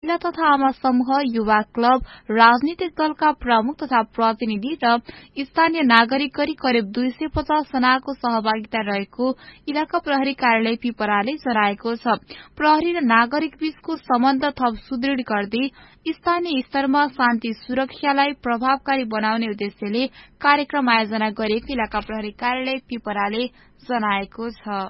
महिला तथा आमा समूह, युवा क्लब, राजनीतिक दलका प्रमुख तथा प्रतिनिधि र स्थानीय नागरिक गरी करिब 250 जनाको सहभागिता रहेको इलाका प्रहरी कार्यालय पिपराले जनाएको छ। प्रहरी र नागरिक बीचको सम्बन्ध थप सुदृढ गर्दै स्थानीय स्तरमा शान्ति सुरक्षालाई प्रभावकारी बनाउने उद्देश्यले कार्यक्रम आयोजना गरिएको इलाका प्रहरी कार्यालय पिपराले जनाएको छ।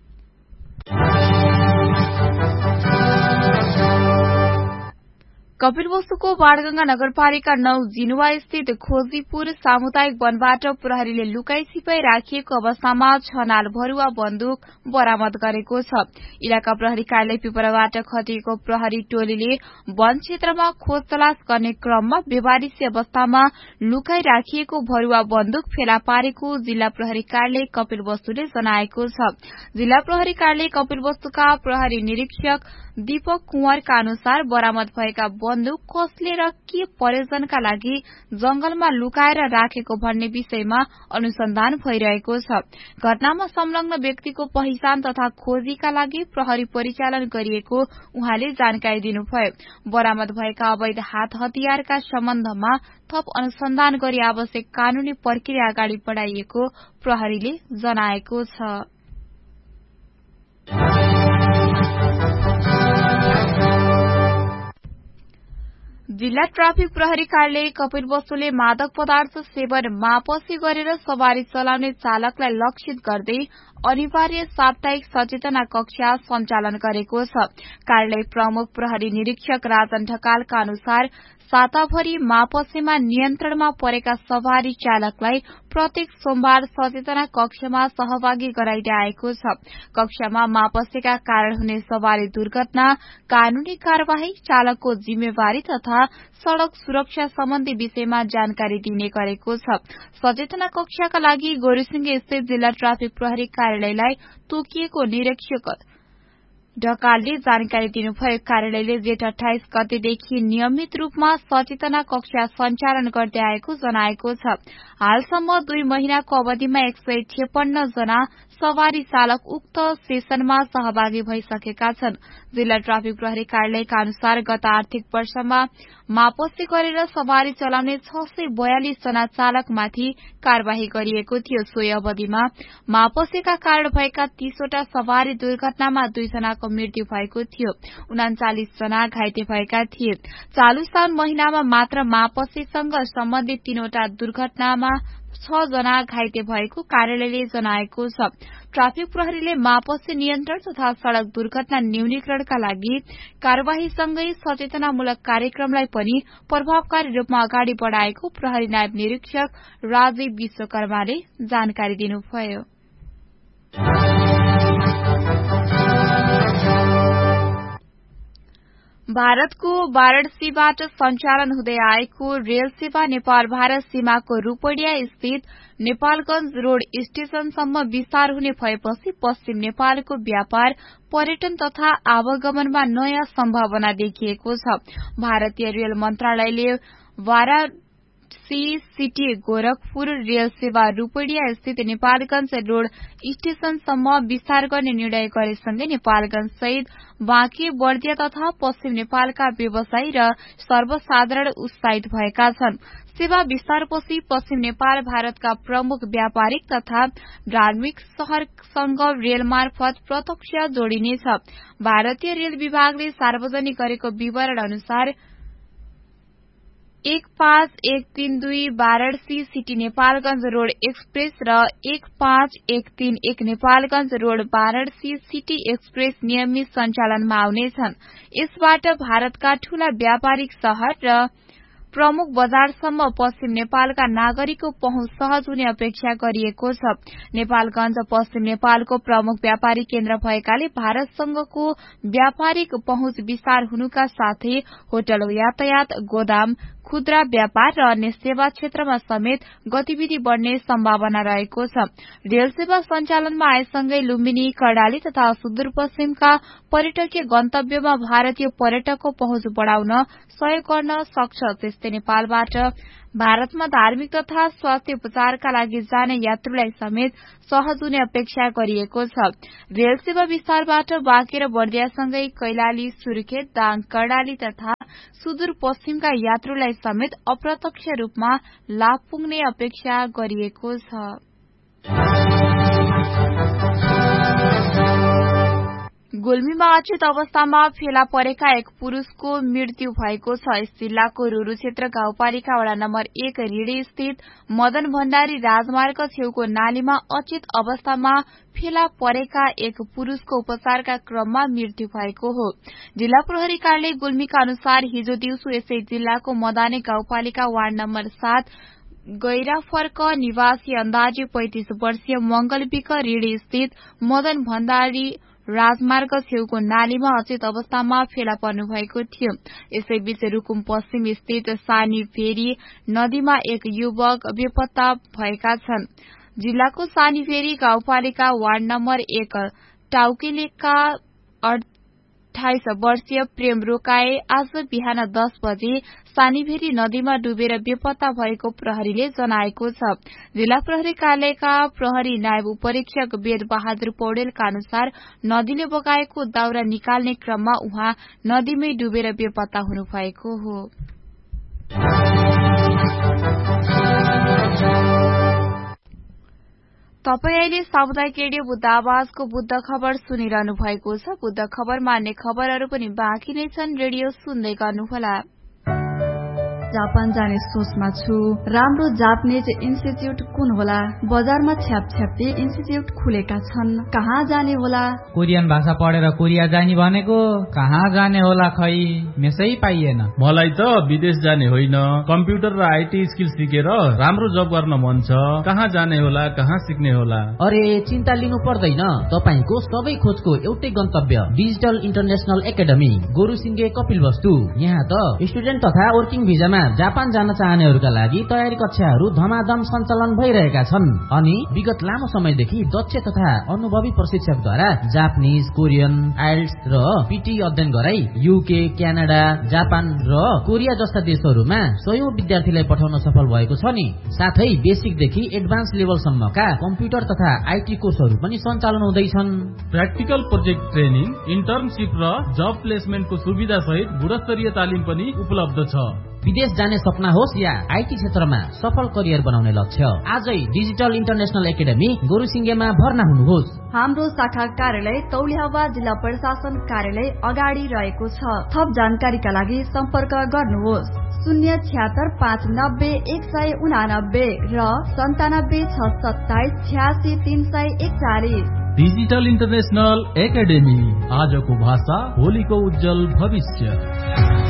कपिलवस्तुको बाणगंगा नगरपालिका 9 जिनुवा स्थित खोजीपुर सामुदायिक वनबाट प्रहरीले लुकाई छिपाई राखिएको अवस्थामा 6 नाल भरुवा बन्दुक बरामद गरेको छ। इलाका प्रहरी कार्यालय पिपराबाट खटिएको प्रहरी टोलीले वन क्षेत्रमा खोज तलास गर्ने क्रममा बेवारिसी अवस्थामा लुकाई राखिएको भरुवा बन्दुक फेला पारेको जिल्ला प्रहरी कार्यालय कपिलवस्तुले जनाएको छ। जिल्ला प्रहरी कार्यालय कपिलवस्तुका प्रहरी निरीक्षक दीपक कुँवरका अनुसार बरामद भएका बन्दुक कसले र के प्रयोजनका लागि जंगलमा लुकाएर राखेको भन्ने विषयमा अनुसन्धान भइरहेको छ। घटनामा संलग्न व्यक्तिको पहिचान तथा खोजीका लागि प्रहरी परिचालन गरिएको उहाँले जानकारी दिनुभयो। बरामद भएका अवैध हात हतियारका सम्बन्धमा थप अनुसन्धान गरी आवश्यक कानूनी प्रक्रिया अगाडि बढाइएको प्रहरीले जनाएको छ। जिल्ला ट्राफिक प्रहरी कार्यालय कपिलवस्तुले मादक पदार्थ सेवन मापसी गरेर सवारी चलाउने चालकलाई लक्षित गर्दै अनिवार्य साप्ताहिक सचेतना कक्षा सञ्चालन गरेको छ। कार्यालय प्रमुख प्रहरी निरीक्षक राजन ढकालका अनुसार साताभरि मापसेमा नियन्त्रणमा परेका सवारी चालकलाई प्रत्येक सोमबार सचेतना कक्षमा सहभागी गराइदै आएको छ। कक्षामा मापसेका कारण हुने सवारी दुर्घटना, कानूनी कार्यवाही, चालकको जिम्मेवारी तथा सड़क सुरक्षा सम्बन्धी विषयमा जानकारी दिने गरेको छ। सचेतना कक्षाका लागि गोरुसिंगे स्थित जिल्ला ट्राफिक प्रहरी कार्यालयलाई तोकिएको निरीक्षक ढकालले जानकारी दिनुभयो। कार्यालयले जेठ 28 गतेदेखि नियमित रूपमा सचेतना कक्षा सञ्चालन गर्दै आएको जनाएको छ। हालसम्म 2 महिनाको अवधिमा 156 जना सवारी चालक उक्त सेसनमा सहभागी भइसकेका छन्। जिल्ला ट्राफिक प्रहरी कार्यालयका अनुसार गत आर्थिक वर्षमा मापसी गरेर सवारी चलाउने 642 जना चालकमाथि कार्यवाही गरिएको थियो। सोही अवधिमा मापसीका कारण भएका 30 वटा सवारी दुर्घटनामा 2 जनाको मृत्यु भएको थियो। 39 जना घाइते भएका थिए। चालू साउन महिनामा मात्र मापसीसँग सम्बन्धित 3 वटा दुर्घटनामा 6 जना घाइते भएको कार्यालयले जनाएको छ। ट्राफिक प्रहरीले मापसी नियन्त्रण तथा सड़क दुर्घटना न्यूनीकरणका लागि कार्यवाहीसँगै सचेतनामूलक कार्यक्रमलाई पनि प्रभावकारी रूपमा अगाडि बढ़ाएको प्रहरी नायब निरीक्षक राजीव विश्वकर्माले जानकारी दिनुभयो। भारतको वाराणसीबाट सञ्चालन हुँदै आएको रेल सेवा नेपाल भारत सीमाको रूपडिया स्थित नेपालगंज रोड स्टेशनसम्म विस्तार हुने भएपछि पश्चिम नेपालको व्यापार, पर्यटन तथा आवागमनमा नयाँ सम्भावना देखिएको छ। भारतीय रेल मन्त्रालयले वाराणसी सिटी गोरखपुर रेल सेवा रूपडिया स्थित नेपालगंज रोड स्टेशनसम्म विस्तार गर्ने निर्णय गरेसँगै नेपालगंज सहित बाँके, बर्दिया तथा पश्चिम नेपालका व्यवसायी र सर्वसाधारण उत्साहित भएका छन्। सेवा विस्तारपछि पश्चिम नेपाल भारतका प्रमुख व्यापारिक तथा धार्मिक शहरसँग रेल मार्फत प्रत्यक्ष जोडिनेछ। भारतीय रेल विभागले सार्वजनिक गरेको विवरण अनुसार 15132 Varanasi city Nepalganj road express र 15131 Nepalganj road Varanasi city express नियमित सञ्चालनमा आउनेछन्। यसबाट भारतका ठूला व्यापारिक शहर र प्रमुख बजारसम्म पश्चिम नेपालका नागरिकको पहुँच सहज हुने अपेक्षा गरिएको छ। नेपालगंज पश्चिम नेपालको प्रमुख व्यापारिक केन्द्र भएकाले भारतसँगको व्यापारिक पहुँच विस्तार हुनुका साथै होटल, यातायात, गोदाम, खुद्रा व्यापार र अन्य सेवा क्षेत्रमा समेत गतिविधि बढ़ने सम्भावना रहेको छ। रेल सेवा सञ्चालनमा आएसँगै लुम्बिनी, कर्णाली तथा सुदूरपश्चिमका पर्यटकीय गन्तव्यमा भारतीय पर्यटकको पहुँच बढ़ाउन सहयोग गर्न सक्छ। त्यस्तै नेपालबाट भारतमा धार्मिक तथा स्वास्थ्य उपचारका लागि जाने यात्रुलाई समेत सहज हुने अपेक्षा गरिएको छ। रेल सेवा विस्तारबाट बाँके र बर्दियासँगै कैलाली, सुर्खेत, दाङ, कर्णाली तथा सुदूरपश्चिमका यात्रुलाई समेत अप्रत्यक्ष रूपमा लाभ पुग्ने अपेक्षा गरिएको छ। गुल्मीमा अचेत अवस्थामा फेला परेका एक पुरूषको मृत्यु भएको छ। यस जिल्लाको रुरु क्षेत्र गाउँपालिका वडा नम्बर 1 रिडी स्थित मदन भण्डारी राजमार्ग छेउको नालीमा अचेत अवस्थामा फेला परेका एक पुरूषको उपचारका क्रममा मृत्यु भएको हो। जिल्ला प्रहरी कार्यालय गुल्मीका अनुसार हिजो दिउँसो यसै जिल्लाको मदाने गाउँपालिका वार्ड नम्बर 7 गैराफर्क निवासी अन्दाजी 35 वर्षीय मंगलविक रिडी स्थित मदन भण्डारी राजमार्ग छेउको नालीमा अचेत अवस्थामा फेला पर्नु भएको थियो। यसैबीच रुकुम पश्चिम स्थित सानी फेरी नदीमा एक युवक बेपत्ता भएका छन्। जिल्लाको सानी फेरी गाउँपालिका वार्ड नम्बर 1 टाउकेलेका 28 वर्षीय प्रेम रोकाए आज बिहान 10 बजे सानीभेरी नदीमा डुबेर बेपत्ता भएको प्रहरीले जनाएको छ। जिल्ला प्रहरी कार्यालयका प्रहरी नायब उपरीक्षक वेद बहादुर पौडेलका अनुसार नदीले बगाएको दाउरा निकाल्ने क्रममा उहाँ नदीमै डुबेर बेपत्ता हुनुभएको हो। तपाईं अहिले सामुदायिक रेडियो बुद्ध आवाजको बुद्ध खबर सुनिरहनु भएको छ। बुद्ध खबरमा अन्य खबरहरू पनि बाँकी नै छन्। रेडियो सुन्दै गर्नुहोला। जापान जाने सोचमा छु। राम्रो जापानिज इन्स्टिट्युट कुन होला? बजारमा छ्यापछ्याप्ती इन्स्टिट्युट खुलेका छन्। कहाँ जाने होला? कोरियन भाषा पढेर कोरिया जाने भनेको कहाँ जाने होला खै मेसै पाइएन। मलाई त विदेश जाने होइन, कम्प्युटर र आईटी स्किल सिकेर राम्रो जब गर्न मन छ। कहाँ जाने होला, कहाँ सिक्ने होला? अरे चिन्ता लिनु पर्दैन। तपाईको सबै खोजको एउटै गन्तव्य डिजिटल इन्टरनेशनल एकाडेमी गोरुसिंगे कपिलवस्तु। यहाँ त स्टुडेन्ट तथा वर्किङ भिजामा जापान जान चाहनेहरूका लागि तयारी कक्षाहरू धमाधम सञ्चालन भइरहेका छन् अनि विगत लामो समयदेखि दक्ष तथा अनुभवी प्रशिक्षकद्वारा जापानिज, कोरियन, आइल्ट्स र पीटी अध्ययन गराई युके, क्यानाडा, जापान र कोरिया जस्ता देशहरूमा सयौं विद्यार्थीलाई पठाउन सफल भएको छ नि। साथै बेसिकदेखि एडभान्स लेभलसम्मका कम्प्युटर तथा आईटी कोर्सहरू पनि सञ्चालन हुँदैछन्। प्र्याक्टिकल प्रोजेक्ट ट्रेनिङ, इन्टर्नशिप र जब प्लेसमेन्टको सुविधा सहित गुणस्तरीय तालिम पनि उपलब्ध छ। विदेश जाने सपना होस् या आईटी क्षेत्रमा सफल करियर बनाउने लक्ष्य, आजै डिजिटल इन्टरनेशनल एकाडेमी गोरुसिंगेमा भर्ना हुनुहोस्। हाम्रो शाखा कार्यालय तौलिहावा जिल्ला प्रशासन कार्यालय अगाडि रहेको छ। थप जानकारीका लागि सम्पर्क गर्नुहोस् 076 590 189 र 97 627 86 341। डिजिटल इन्टरनेशनल एकाडेमी, आजको भाषा भोलिको उज्जवल भविष्य।